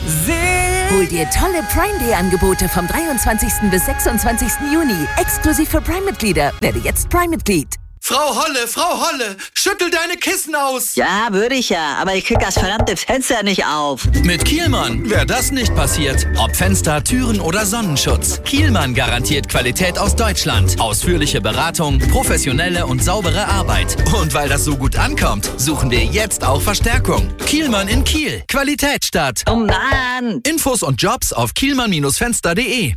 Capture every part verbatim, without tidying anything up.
Hol dir tolle Prime Day Angebote vom dreiundzwanzigsten bis sechsundzwanzigsten Juni. Exklusiv für Prime-Mitglieder. Werde jetzt Prime-Mitglied. Frau Holle, Frau Holle, schüttel deine Kissen aus. Ja, würde ich ja, aber ich krieg das verdammte Fenster nicht auf. Mit Kielmann wäre das nicht passiert. Ob Fenster, Türen oder Sonnenschutz. Kielmann garantiert Qualität aus Deutschland. Ausführliche Beratung, professionelle und saubere Arbeit. Und weil das so gut ankommt, suchen wir jetzt auch Verstärkung. Kielmann in Kiel. Qualität statt. Oh Mann! Infos und Jobs auf kielmann Fenster punkt de.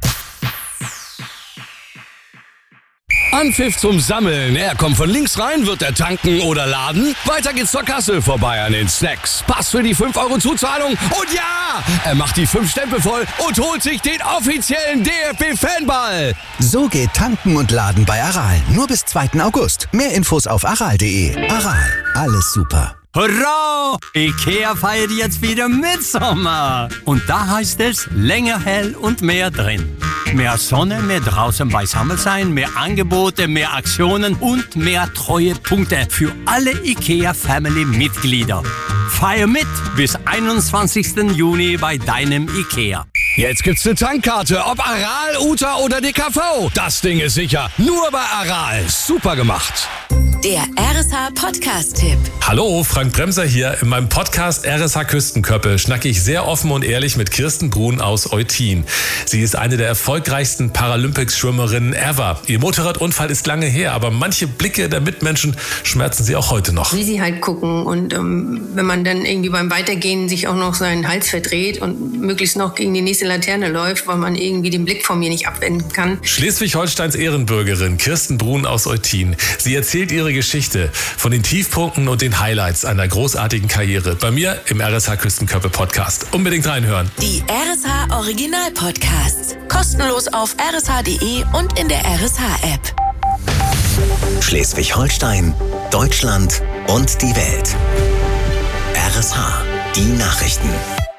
Anpfiff zum Sammeln. Er kommt von links rein, wird er tanken oder laden. Weiter geht's zur Kasse, vorbei an den Snacks. Pass für die fünf Euro Zuzahlung. Und ja, er macht die fünf Stempel voll und holt sich den offiziellen D F B-Fanball. So geht Tanken und Laden bei Aral. Nur bis zweiten August. Mehr Infos auf aral punkt de. Aral, alles super. Hurra! IKEA feiert jetzt wieder Mitsommer. Und da heißt es länger hell und mehr drin. Mehr Sonne, mehr draußen beisammen sein, mehr Angebote, mehr Aktionen und mehr Treuepunkte für alle IKEA-Family-Mitglieder. Feier mit bis einundzwanzigsten Juni bei deinem IKEA. Jetzt gibt's eine Tankkarte, ob Aral, Uta oder D K V. Das Ding ist sicher, nur bei Aral. Super gemacht. Der R S H-Podcast-Tipp. Hallo, Frank Bremser hier. In meinem Podcast R S H Küstenköppe schnacke ich sehr offen und ehrlich mit Kirsten Brun aus Eutin. Sie ist eine der erfolgreichsten Paralympics-Schwimmerinnen ever. Ihr Motorradunfall ist lange her, aber manche Blicke der Mitmenschen schmerzen sie auch heute noch. Wie sie halt gucken und ähm, wenn man dann irgendwie beim Weitergehen sich auch noch seinen Hals verdreht und möglichst noch gegen die nächste Laterne läuft, weil man irgendwie den Blick von mir nicht abwenden kann. Schleswig-Holsteins Ehrenbürgerin Kirsten Brun aus Eutin. Sie erzählt ihre Geschichte von den Tiefpunkten und den Highlights einer großartigen Karriere bei mir im R S H Küstenköppe Podcast. Unbedingt reinhören. Die R S H Original Podcasts. Kostenlos auf r s h punkt de und in der R S H-App. Schleswig-Holstein, Deutschland und die Welt. R S H, die Nachrichten.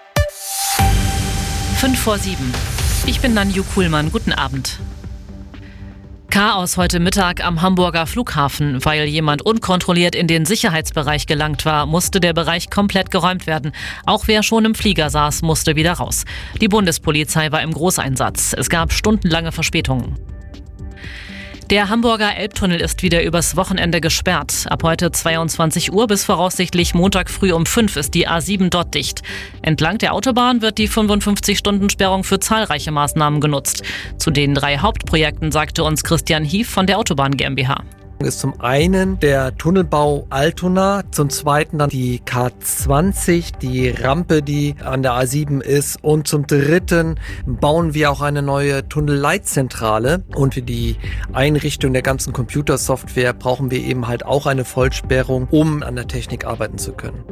Fünf vor sieben. Ich bin Nanju Kuhlmann. Guten Abend. Chaos heute Mittag am Hamburger Flughafen. Weil jemand unkontrolliert in den Sicherheitsbereich gelangt war, musste der Bereich komplett geräumt werden. Auch wer schon im Flieger saß, musste wieder raus. Die Bundespolizei war im Großeinsatz. Es gab stundenlange Verspätungen. Der Hamburger Elbtunnel ist wieder übers Wochenende gesperrt. Ab heute zweiundzwanzig Uhr bis voraussichtlich Montag früh um fünf ist die A sieben dort dicht. Entlang der Autobahn wird die fünfundfünfzig-Stunden-Sperrung für zahlreiche Maßnahmen genutzt. Zu den drei Hauptprojekten sagte uns Christian Hief von der Autobahn GmbH. Ist zum einen der Tunnelbau Altona, zum zweiten dann die K zwanzig, die Rampe, die an der A sieben ist, und zum dritten bauen wir auch eine neue Tunnelleitzentrale, und für die Einrichtung der ganzen Computersoftware brauchen wir eben halt auch eine Vollsperrung, um an der Technik arbeiten zu können.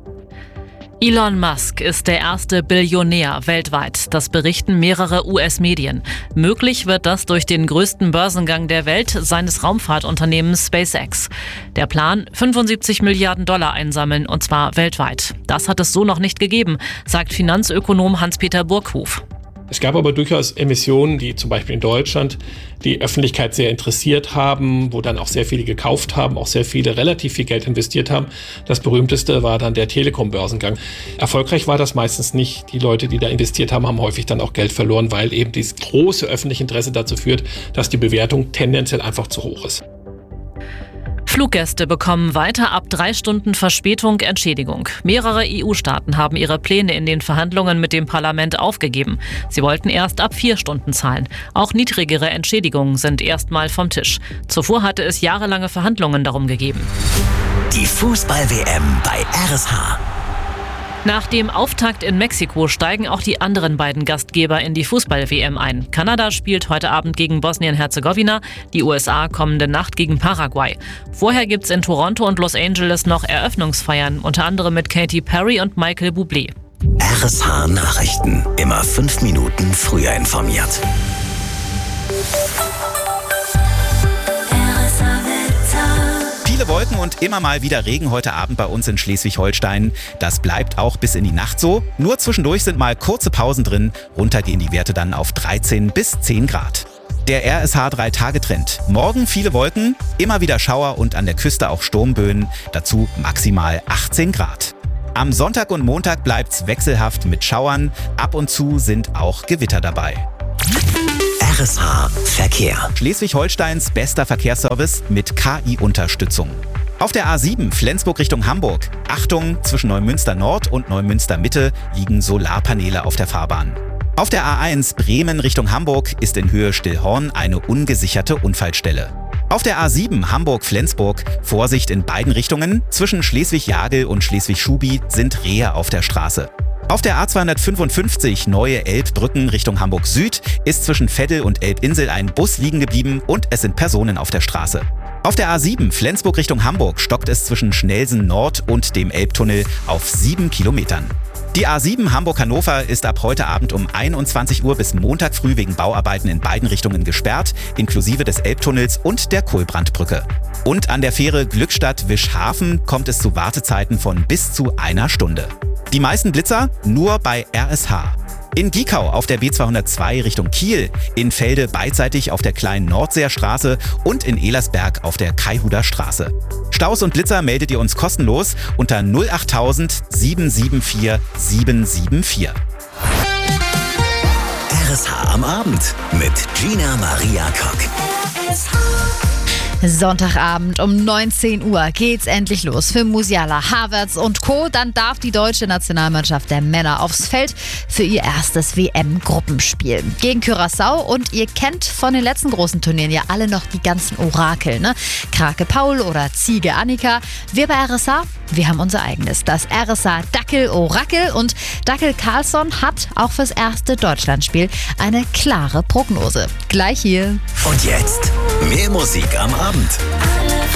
Elon Musk ist der erste Billionär weltweit. Das berichten mehrere U S-Medien. Möglich wird das durch den größten Börsengang der Welt seines Raumfahrtunternehmens SpaceX. Der Plan: fünfundsiebzig Milliarden Dollar einsammeln, und zwar weltweit. Das hat es so noch nicht gegeben, sagt Finanzökonom Hans-Peter Burghof. Es gab aber durchaus Emissionen, die zum Beispiel in Deutschland die Öffentlichkeit sehr interessiert haben, wo dann auch sehr viele gekauft haben, auch sehr viele relativ viel Geld investiert haben. Das berühmteste war dann der Telekom-Börsengang. Erfolgreich war das meistens nicht. Die Leute, die da investiert haben, haben häufig dann auch Geld verloren, weil eben dieses große öffentliche Interesse dazu führt, dass die Bewertung tendenziell einfach zu hoch ist. Fluggäste bekommen weiter ab drei Stunden Verspätung Entschädigung. Mehrere E U-Staaten haben ihre Pläne in den Verhandlungen mit dem Parlament aufgegeben. Sie wollten erst ab vier Stunden zahlen. Auch niedrigere Entschädigungen sind erstmal vom Tisch. Zuvor hatte es jahrelange Verhandlungen darum gegeben. Die Fußball-W M bei R S H. Nach dem Auftakt in Mexiko steigen auch die anderen beiden Gastgeber in die Fußball-W M ein. Kanada spielt heute Abend gegen Bosnien-Herzegowina, die U S A kommende Nacht gegen Paraguay. Vorher gibt's in Toronto und Los Angeles noch Eröffnungsfeiern, unter anderem mit Katy Perry und Michael Bublé. R S H Nachrichten, immer fünf Minuten früher informiert. Viele Wolken und immer mal wieder Regen heute Abend bei uns in Schleswig-Holstein. Das bleibt auch bis in die Nacht so. Nur zwischendurch sind mal kurze Pausen drin. Runter gehen die Werte dann auf dreizehn bis zehn Grad. Der R S H drei Tage Trend. Morgen viele Wolken, immer wieder Schauer und an der Küste auch Sturmböen. Dazu maximal achtzehn Grad. Am Sonntag und Montag bleibt's wechselhaft mit Schauern. Ab und zu sind auch Gewitter dabei. R S H Verkehr. Schleswig-Holsteins bester Verkehrsservice mit K I-Unterstützung. Auf der A sieben Flensburg Richtung Hamburg. Achtung, zwischen Neumünster Nord und Neumünster Mitte liegen Solarpaneele auf der Fahrbahn. Auf der A eins Bremen Richtung Hamburg ist in Höhe Stillhorn eine ungesicherte Unfallstelle. Auf der A sieben Hamburg-Flensburg Vorsicht in beiden Richtungen. Zwischen Schleswig-Jagel und Schleswig-Schubi sind Rehe auf der Straße. Auf der A zweihundertfünfundfünfzig Neue Elbbrücken Richtung Hamburg Süd ist zwischen Veddel und Elbinsel ein Bus liegen geblieben und es sind Personen auf der Straße. Auf der A sieben Flensburg Richtung Hamburg stockt es zwischen Schnelsen Nord und dem Elbtunnel auf sieben Kilometern. Die A sieben Hamburg-Hannover ist ab heute Abend um einundzwanzig Uhr bis Montag früh wegen Bauarbeiten in beiden Richtungen gesperrt, inklusive des Elbtunnels und der Kohlbrandbrücke. Und an der Fähre Glückstadt-Wischhafen kommt es zu Wartezeiten von bis zu einer Stunde. Die meisten Blitzer nur bei R S H. In Giekau auf der B zweihundertzwei Richtung Kiel, in Felde beidseitig auf der kleinen Nordseerstraße und in Elersberg auf der Kaihuder Straße. Staus und Blitzer meldet ihr uns kostenlos unter null achttausend sieben sieben vier sieben sieben vier. R S H am Abend mit Gina Maria Kock. Sonntagabend um neunzehn Uhr geht's endlich los für Musiala, Havertz und Co. Dann darf die deutsche Nationalmannschaft der Männer aufs Feld für ihr erstes W M-Gruppenspiel gegen Curaçao. Und ihr kennt von den letzten großen Turnieren ja alle noch die ganzen Orakel, ne? Krake Paul oder Ziege Annika. Wir bei R S H, wir haben unser eigenes, das R S H Dackel Orakel. Und Dackel Carlsson hat auch fürs erste Deutschlandspiel eine klare Prognose. Gleich hier. Und jetzt mehr Musik am Abend.